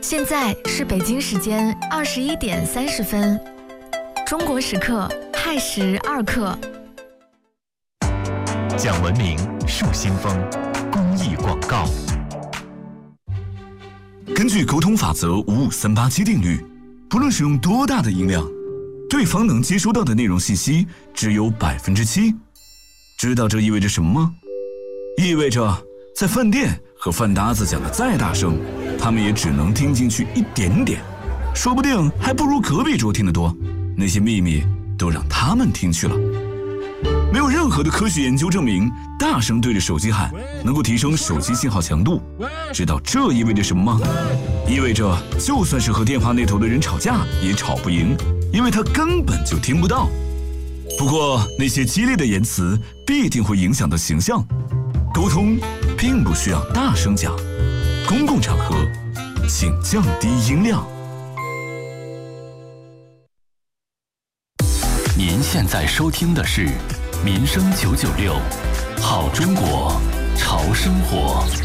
现在是北京时间21:30，中国时刻亥时2刻。 讲文明树新风，公益广告。 根据沟通法则55387定律，不论使用多大的音量，对方能接收到的内容信息只有7%。知道这意味着什么吗？意味着在饭店和饭搭子讲的再大声，他们也只能听进去一点点，说不定还不如隔壁桌听得多。那些秘密都让他们听去了。没有任何的科学研究证明大声对着手机喊能够提升手机信号强度。知道这意味着什么吗？意味着就算是和电话那头的人吵架也吵不赢，因为他根本就听不到。不过那些激烈的言辞必定会影响到形象。沟通并不需要大声讲，公共场合请降低音量。 您现在收听的是民生996，好中国，潮生活。